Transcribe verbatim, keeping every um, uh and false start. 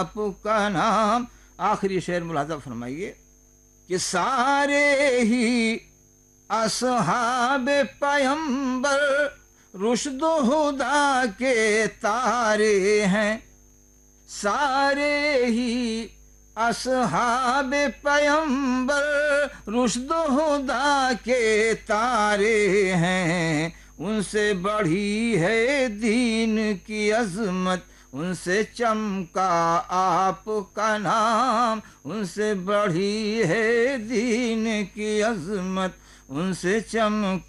आपका नाम। आखिरी शेर मुलाजा फरमाइए कि सारे ही असहाबे पैगंबर रुश्द हुदा के तारे हैं, सारे ही असहाबे पैगंबर रुश्द हुदा के तारे हैं। उनसे बढ़ी है दीन की अजमत, उनसे चमका आपका नाम। उनसे बढ़ी है दीन की अजमत, उनसे चमका